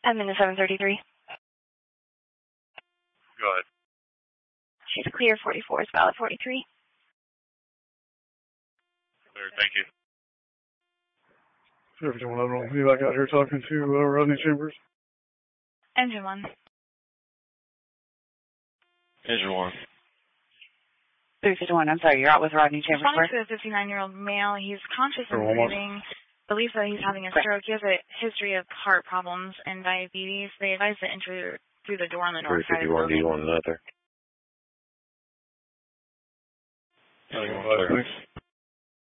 I'm in the 733. Go ahead. She's clear 44, it's valid 43. Clear, thank you. 711, be back out here talking to Rodney Chambers. Engine 1. Engine 1. 351, I'm sorry, you're out with Rodney Chambers. Responding to a 59-year-old male, he's conscious and breathing, believes that he's having a stroke. He has a history of heart problems and diabetes. They advise to enter through the door on the north side of the building. 351, do you want another? Thanks.